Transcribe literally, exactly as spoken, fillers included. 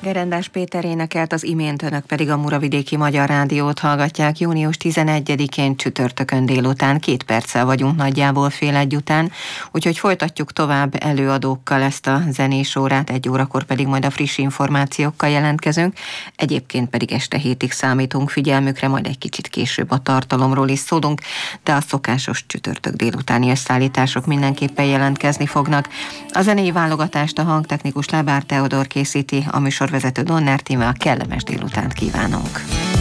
Gerendás Péter énekelt az imént, önök pedig a Muravidéki Magyar Rádiót hallgatják. Június tizenegyedikén csütörtökön délután, két perccel vagyunk nagyjából fél egy után, úgyhogy folytatjuk tovább előadókkal ezt a zenés órát, egy órakor pedig majd a friss információkkal jelentkezünk, egyébként pedig este hétig számítunk figyelmükre, majd egy kicsit később a tartalomról is szólunk, de a szokásos csütörtök délutáni összeállítások mindenképpen jelentkezni fognak. A zenei válogatást a hangtechnikus Lábár Teodor készíti, a műsorvezető Donner Tíme, a kellemes délutánt kívánunk.